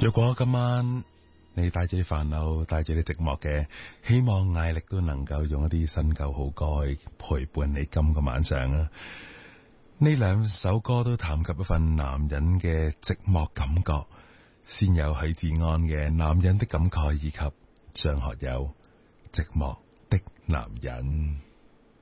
若果今晚你帶住啲煩惱，帶住啲寂寞嘅，希望艾力都能夠用一啲新舊好歌去陪伴你今個晚上啊！呢兩首歌都談及一份男人嘅寂寞感覺，先有許志安嘅《男人的感慨》，以及張學友《寂寞的男人》。